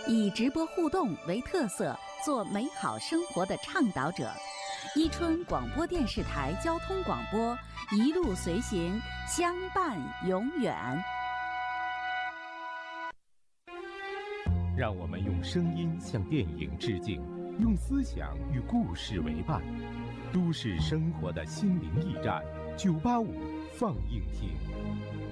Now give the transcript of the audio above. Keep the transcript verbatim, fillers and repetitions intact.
以直播互动为特色，做美好生活的倡导者。伊春广播电视台交通广播，一路随行，相伴永远。 让我们用声音向电影致敬，用思想与故事为伴。都市生活的心灵驿站，九八五放映厅。